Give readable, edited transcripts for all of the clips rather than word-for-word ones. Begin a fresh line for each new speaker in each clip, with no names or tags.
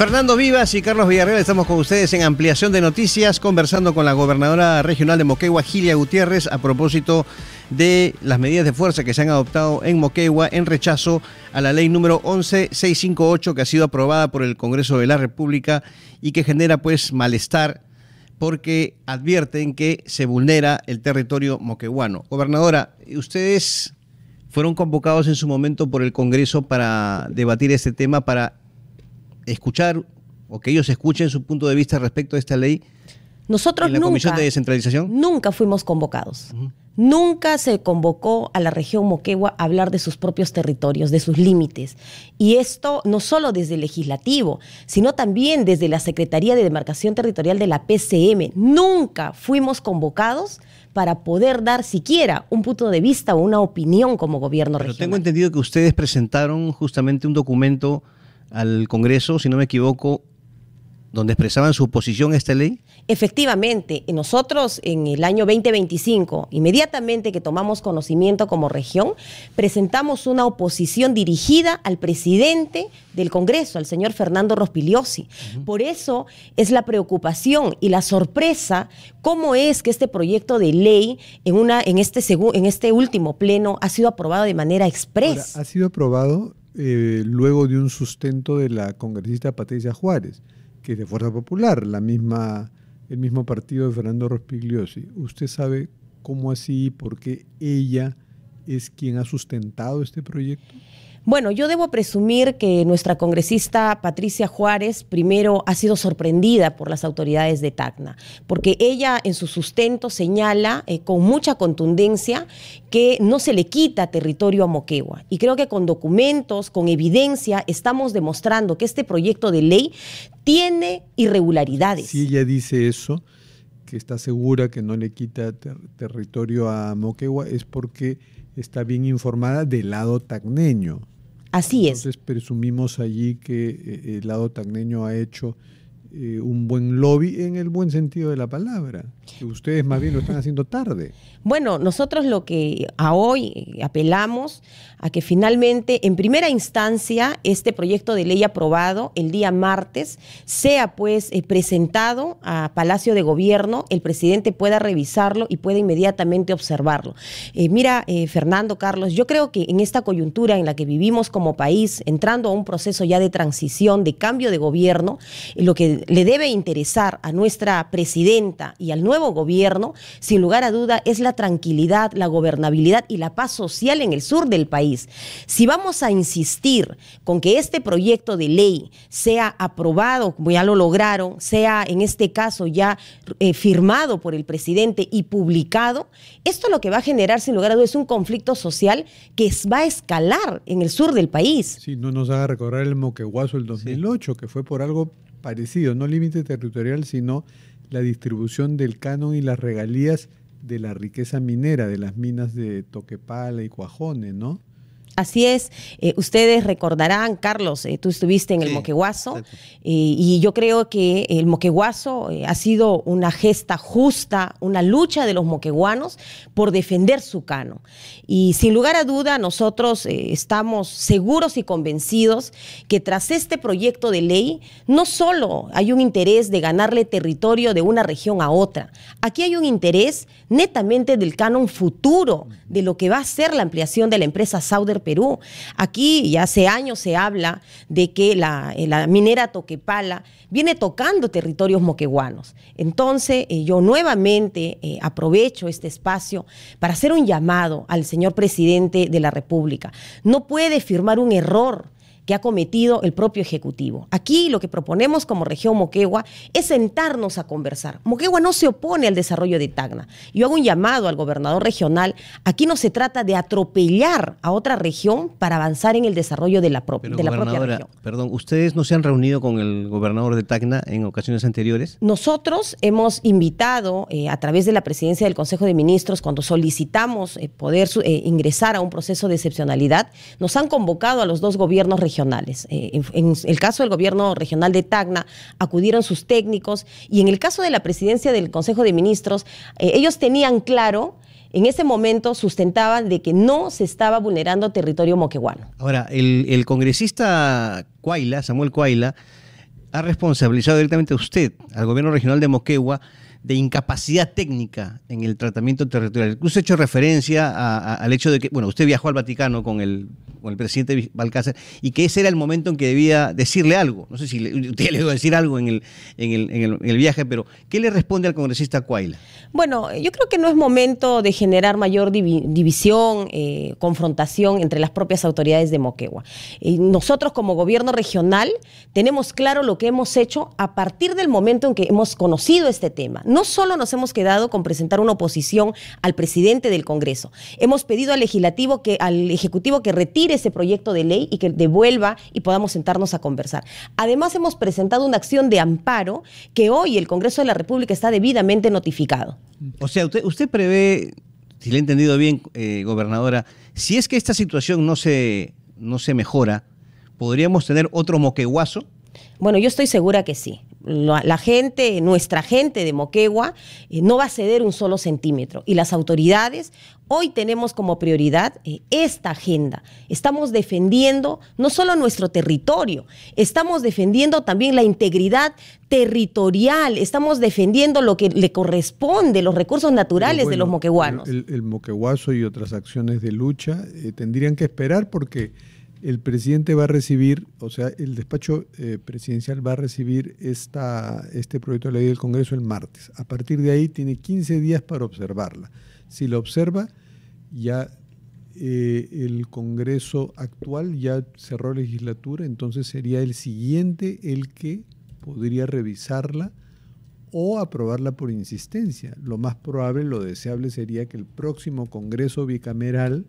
Fernando Vivas y Carlos Villarreal, estamos con ustedes en Ampliación de Noticias, conversando con la gobernadora regional de Moquegua, Gilia Gutiérrez, a propósito de las medidas de fuerza que se han adoptado en Moquegua en rechazo a la ley número 11658, que ha sido aprobada por el Congreso de la República y que genera pues malestar porque advierten que se vulnera el territorio moqueguano. Gobernadora, ustedes fueron convocados en su momento por el Congreso para debatir este tema, para escuchar o que ellos escuchen su punto de vista respecto a esta ley.
Nosotros
en la Comisión de Descentralización.
Nunca fuimos convocados. Nunca se convocó a la región Moquegua a hablar de sus propios territorios, de sus límites. Y esto no solo desde el legislativo, sino también desde la Secretaría de Demarcación Territorial de la PCM. Nunca fuimos convocados para poder dar siquiera un punto de vista o una opinión como gobierno regional.
Pero tengo entendido que ustedes presentaron justamente un documento al Congreso, si no me equivoco, donde expresaban su oposición a esta ley.
Efectivamente, nosotros en el año 2025, inmediatamente que tomamos conocimiento como región, presentamos una oposición dirigida al presidente del Congreso, al señor Fernando Rospigliosi. Por eso es la preocupación y la sorpresa cómo es que este proyecto de ley en este último pleno ha sido aprobado de manera express.
Ahora, ha sido aprobado luego de un sustento de la congresista Patricia Juárez, que es de Fuerza Popular, el mismo partido de Fernando Rospigliosi. ¿Usted sabe cómo así, por qué ella es quien ha sustentado este proyecto?
Bueno, yo debo presumir que nuestra congresista Patricia Juárez primero ha sido sorprendida por las autoridades de Tacna, porque ella en su sustento señala con mucha contundencia que no se le quita territorio a Moquegua. Y creo que con documentos, con evidencia, estamos demostrando que este proyecto de ley tiene irregularidades.
Si ella dice eso, que está segura que no le quita territorio a Moquegua, es porque está bien informada del lado tacneño.
Así es.
Entonces presumimos allí que el lado tacneño ha hecho un buen lobby en el buen sentido de la palabra. Que ustedes más bien lo están haciendo tarde.
Bueno, nosotros lo que a hoy apelamos a que finalmente, en primera instancia, este proyecto de ley aprobado el día martes sea pues presentado a Palacio de Gobierno, el presidente pueda revisarlo y pueda inmediatamente observarlo. Fernando, Carlos, yo creo que en esta coyuntura en la que vivimos como país, entrando a un proceso ya de transición, de cambio de gobierno, lo que le debe interesar a nuestra presidenta y al nuevo gobierno, sin lugar a duda, es la tranquilidad, la gobernabilidad y la paz social en el sur del país. Si vamos a insistir con que este proyecto de ley sea aprobado, como ya lo lograron, sea en este caso ya firmado por el presidente y publicado, esto lo que va a generar sin lugar a dudas es un conflicto social que va a escalar en el sur del país.
Sí, no nos haga recordar el Moqueguazo del 2008, que fue por algo parecido, no límite territorial, sino la distribución del canon y las regalías de la riqueza minera, de las minas de Toquepala y Cuajone, ¿no?
Así es, ustedes recordarán, Carlos, tú estuviste en el Moqueguazo, y yo creo que el Moqueguazo ha sido una gesta justa, una lucha de los moqueguanos por defender su canon. Y sin lugar a duda nosotros estamos seguros y convencidos que tras este proyecto de ley no solo hay un interés de ganarle territorio de una región a otra, aquí hay un interés netamente del canon futuro, de lo que va a ser la ampliación de la empresa Sauder Perú. Aquí ya hace años se habla de que la minera Toquepala viene tocando territorios moqueguanos. Entonces yo nuevamente aprovecho este espacio para hacer un llamado al señor presidente de la República. No puede firmar un error que ha cometido el propio Ejecutivo. Aquí lo que proponemos como región Moquegua es sentarnos a conversar. Moquegua no se opone al desarrollo de Tacna. Yo hago un llamado al gobernador regional. Aquí no se trata de atropellar a otra región para avanzar en el desarrollo de la propia región.
Perdón, ¿ustedes no se han reunido con el gobernador de Tacna en ocasiones anteriores?
Nosotros hemos invitado a través de la presidencia del Consejo de Ministros, cuando solicitamos poder ingresar a un proceso de excepcionalidad, nos han convocado a los dos gobiernos regionales. En el caso del gobierno regional de Tacna, acudieron sus técnicos, y en el caso de la presidencia del Consejo de Ministros, ellos tenían claro, en ese momento sustentaban de que no se estaba vulnerando territorio moqueguano.
Ahora, el congresista Cuaila, Samuel Cuaila, ha responsabilizado directamente a usted, al gobierno regional de Moquegua, de incapacidad técnica en el tratamiento territorial. Usted ha hecho referencia al hecho de que, bueno, usted viajó al Vaticano con el presidente Balcázar y que ese era el momento en que debía decirle algo. No sé si usted le iba a decir algo en el viaje, pero ¿qué le responde al congresista Cuaila?
Bueno, yo creo que no es momento de generar mayor división, confrontación entre las propias autoridades de Moquegua. Nosotros como gobierno regional tenemos claro lo que hemos hecho a partir del momento en que hemos conocido este tema. No solo nos hemos quedado con presentar una oposición al presidente del Congreso, hemos pedido al Ejecutivo que retire ese proyecto de ley y que devuelva y podamos sentarnos a conversar. Además, hemos presentado una acción de amparo que hoy el Congreso de la República está debidamente notificado.
O sea, usted prevé, si le he entendido bien, gobernadora, si es que esta situación no se mejora, ¿podríamos tener otro moqueguazo?
Bueno, yo estoy segura que sí. Nuestra gente de Moquegua no va a ceder un solo centímetro. Y las autoridades, hoy tenemos como prioridad esta agenda. Estamos defendiendo no solo nuestro territorio, estamos defendiendo también la integridad territorial, estamos defendiendo lo que le corresponde, los recursos naturales de los moqueguanos.
El moqueguazo y otras acciones de lucha tendrían que esperar porque el presidente va a recibir, o sea, el despacho presidencial va a recibir este proyecto de ley del Congreso el martes. A partir de ahí tiene 15 días para observarla. Si la observa, ya el Congreso actual ya cerró legislatura, entonces sería el siguiente el que podría revisarla o aprobarla por insistencia. Lo más probable, lo deseable sería que el próximo Congreso bicameral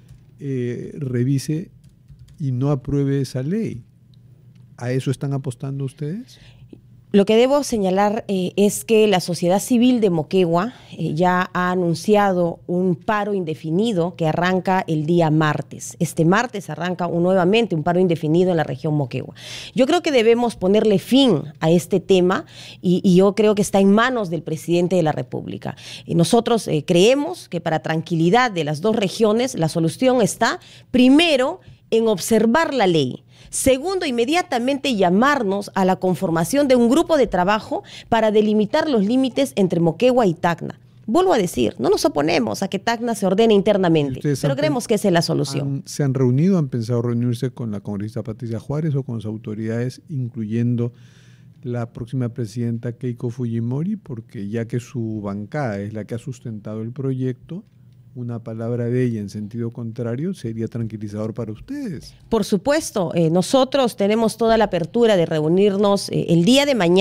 revise y no apruebe esa ley. ¿A eso están apostando ustedes?
Lo que debo señalar es que la sociedad civil de Moquegua ya ha anunciado un paro indefinido que arranca el día martes. Este martes arranca nuevamente un paro indefinido en la región Moquegua. Yo creo que debemos ponerle fin a este tema y yo creo que está en manos del presidente de la República. Nosotros creemos que para tranquilidad de las dos regiones la solución está primero en observar la ley. Segundo, inmediatamente llamarnos a la conformación de un grupo de trabajo para delimitar los límites entre Moquegua y Tacna. Vuelvo a decir, no nos oponemos a que Tacna se ordene internamente, pero creemos que esa es la solución.
¿Se han reunido, han pensado reunirse con la congresista Patricia Juárez o con las autoridades, incluyendo la próxima presidenta Keiko Fujimori? Porque ya que su bancada es la que ha sustentado el proyecto, una palabra de ella en sentido contrario sería tranquilizador para ustedes.
Por supuesto, nosotros tenemos toda la apertura de reunirnos el día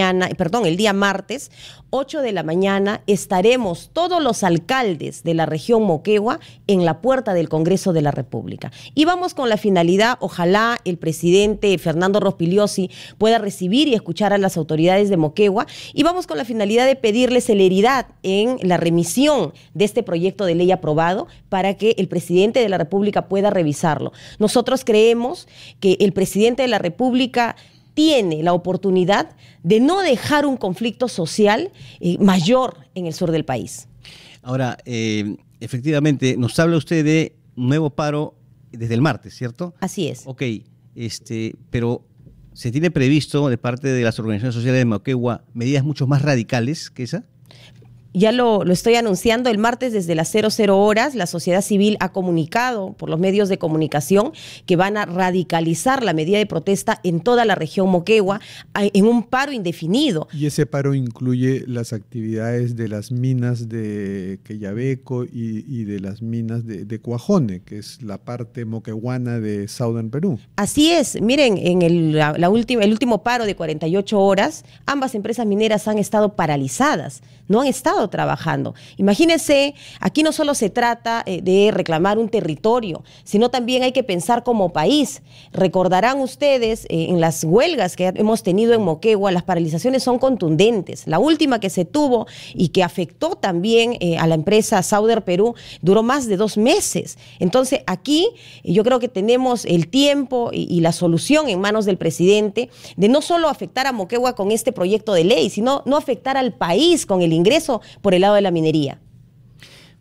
martes, 8 de la mañana, estaremos todos los alcaldes de la región Moquegua en la puerta del Congreso de la República. Y vamos con la finalidad, ojalá el presidente Fernando Rospigliosi pueda recibir y escuchar a las autoridades de Moquegua, y vamos con la finalidad de pedirle celeridad en la remisión de este proyecto de ley aprobado para que el presidente de la República pueda revisarlo. Nosotros creemos que el presidente de la República tiene la oportunidad de no dejar un conflicto social mayor en el sur del país.
Ahora, efectivamente, nos habla usted de un nuevo paro desde el martes, ¿cierto?
Así es.
Ok, pero ¿se tiene previsto de parte de las organizaciones sociales de Moquegua medidas mucho más radicales que esa?
Ya lo estoy anunciando, el martes desde las 00 horas, la sociedad civil ha comunicado por los medios de comunicación que van a radicalizar la medida de protesta en toda la región Moquegua en un paro indefinido.
Y ese paro incluye las actividades de las minas de Queyabeco y de las minas de Cuajone, que es la parte moqueguana de Southern Perú.
Así es, miren, en el último paro de 48 horas, ambas empresas mineras han estado paralizadas, no han estado trabajando. Imagínense, aquí no solo se trata de reclamar un territorio, sino también hay que pensar como país. Recordarán ustedes en las huelgas que hemos tenido en Moquegua, las paralizaciones son contundentes. La última que se tuvo y que afectó también a la empresa Southern Perú duró más de 2 meses. Entonces aquí yo creo que tenemos el tiempo y la solución en manos del presidente de no solo afectar a Moquegua con este proyecto de ley, sino no afectar al país con el ingreso por el lado de la minería.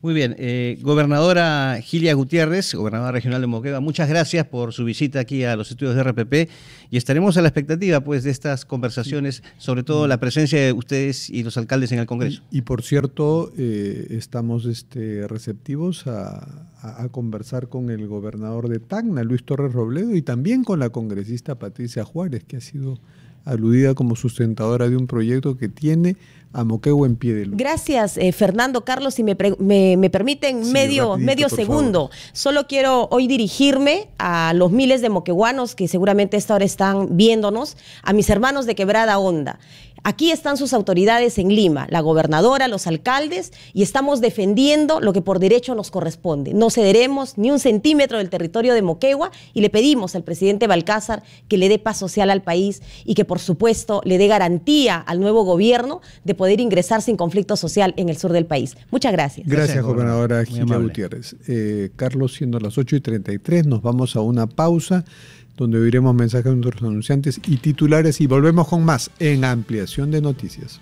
Muy bien, gobernadora Gilia Gutiérrez, gobernadora regional de Moquegua, muchas gracias por su visita aquí a los estudios de RPP y estaremos a la expectativa pues de estas conversaciones, sobre todo la presencia de ustedes y los alcaldes en el Congreso.
Y por cierto, estamos receptivos a conversar con el gobernador de Tacna, Luis Torres Robledo, y también con la congresista Patricia Juárez, que ha sido aludida como sustentadora de un proyecto que tiene a Moquegua en pie de lucha.
Gracias, Fernando. Carlos, si me permiten
Sí,
medio segundo.
Favor.
Solo quiero hoy dirigirme a los miles de moqueguanos que seguramente a esta hora están viéndonos, a mis hermanos de Quebrada Honda. Aquí están sus autoridades en Lima, la gobernadora, los alcaldes, y estamos defendiendo lo que por derecho nos corresponde. No cederemos ni un centímetro del territorio de Moquegua y le pedimos al presidente Balcázar que le dé paz social al país y que, por supuesto, le dé garantía al nuevo gobierno de poder ingresar sin conflicto social en el sur del país. Muchas gracias.
Gracias, gobernadora Gilia Gutiérrez. Carlos, siendo las 8:33, nos vamos a una pausa donde oiremos mensajes de nuestros anunciantes y titulares y volvemos con más en Ampliación de Noticias.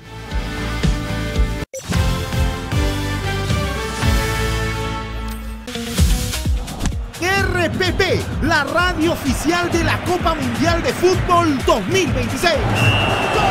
RPP, la radio oficial de la Copa Mundial de Fútbol 2026.